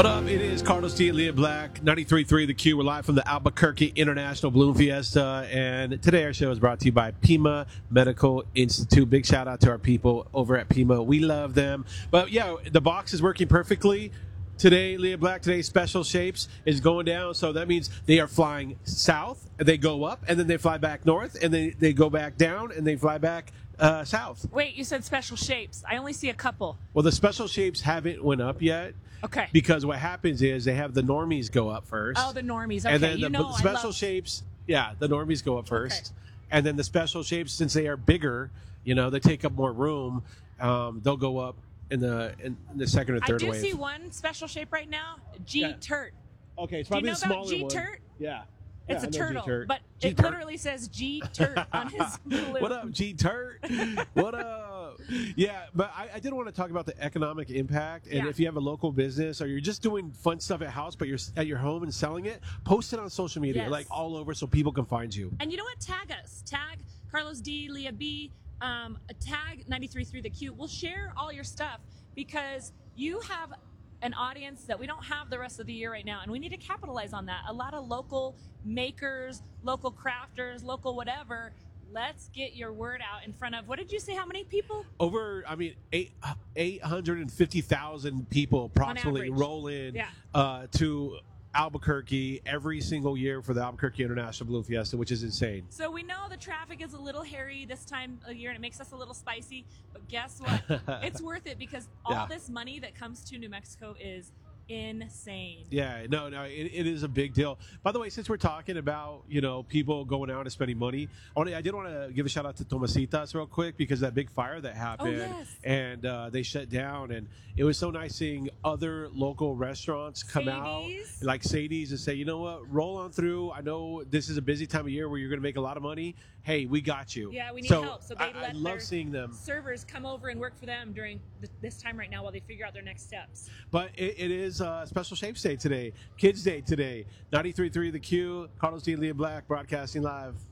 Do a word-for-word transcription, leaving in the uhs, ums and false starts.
What up? It is Carlos D. Leah Black, ninety-three point three The Q. We're live from the Albuquerque International Balloon Fiesta, and today our show is brought to you by Pima Medical Institute. Big shout out to our people over at Pima. We love them. But yeah, the box is working perfectly. Today, Leah Black, today's Special Shapes is going down, so that means they are flying south, they go up, and then they fly back north, and then they go back down, and they fly back uh, south. Wait, you said Special Shapes. I only see a couple. Well, the Special Shapes haven't went up yet. Okay. Because what happens is they have the normies go up first. Oh, the normies. Okay, and then you the know, special I love... shapes, yeah, the normies go up first. Okay. And then the special shapes, since they are bigger, you know, they take up more room, um, they'll go up in the in the second or third wave. I do wave. see one special shape right now, G Yeah. Turt. Okay, it's Do you probably know a smaller about G one. Turt? Yeah. It's Yeah, a I know turtle, G-Turt. but it G-Turt. literally says G Turt on his balloon. What up, G Turt? What up? Yeah, but I, I did want to talk about the economic impact. And Yeah. if you have a local business or you're just doing fun stuff at house, but you're at your home and selling it, post it on social media, Yes. like all over, so people can find you. And you know what? Tag us. Tag Carlos D, Leah B, um, tag ninety-three point three The Q. We'll share all your stuff because you have an audience that we don't have the rest of the year right now, and we need to capitalize on that. A lot of local makers, local crafters, local whatever. Let's get your word out in front of, what did you say, how many people? Over, I mean, eight eight hundred and fifty thousand people approximately average. roll in Yeah. uh, to Albuquerque every single year for the Albuquerque International Balloon Fiesta, which is insane. So we know the traffic is a little hairy this time of year, and it makes us a little spicy. But guess what? It's worth it because all Yeah. this money that comes to New Mexico is insane. Yeah, no, no, it, it is a big deal. By the way, since we're talking about, you know, people going out and spending money, I, wanna, I did want to give a shout out to Tomasitas real quick because that big fire that happened yes. and uh, they shut down, and it was so nice seeing other local restaurants come Sadie's. out, like Sadie's, and say, you know what, roll on through. I know this is a busy time of year where you're going to make a lot of money. Hey, we got you. Yeah, we need so help. So they I, let I love their seeing them. servers come over and work for them during th- this time right now while they figure out their next steps. But it, it is uh, Special Shapes Day today, Kids Day today. ninety-three point three The Q, Carlos D. Leah Black, broadcasting live.